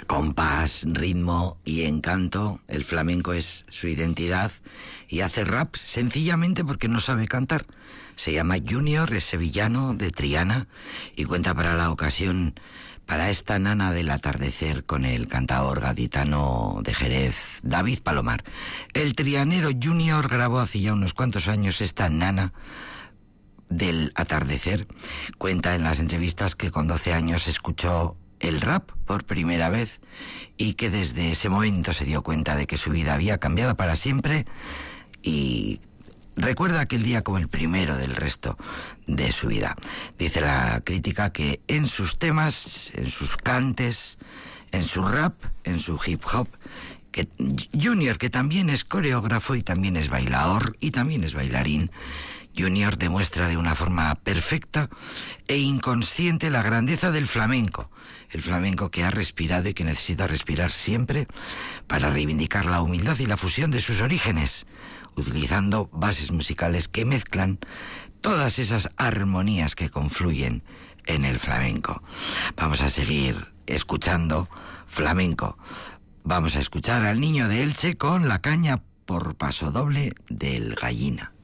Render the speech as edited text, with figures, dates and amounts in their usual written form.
Compás, ritmo y encanto, el flamenco es su identidad y hace rap sencillamente porque no sabe cantar. Se llama Junior, es sevillano, de Triana, y cuenta para la ocasión, para esta nana del atardecer, con el cantaor gaditano de Jerez, David Palomar. El trianero Junior grabó hace ya unos cuantos años esta nana del atardecer. Cuenta en las entrevistas que con 12 años escuchó el rap por primera vez y que desde ese momento se dio cuenta de que su vida había cambiado para siempre, y recuerda aquel día como el primero del resto de su vida. Dice la crítica que en sus temas, en sus cantes, en su rap, en su hip hop, que Junior, que también es coreógrafo y también es bailador y también es bailarín, Junior demuestra de una forma perfecta e inconsciente la grandeza del flamenco. El flamenco que ha respirado y que necesita respirar siempre para reivindicar la humildad y la fusión de sus orígenes, utilizando bases musicales que mezclan todas esas armonías que confluyen en el flamenco. Vamos a seguir escuchando flamenco. Vamos a escuchar al Niño de Elche con La caña por pasodoble del Gallina.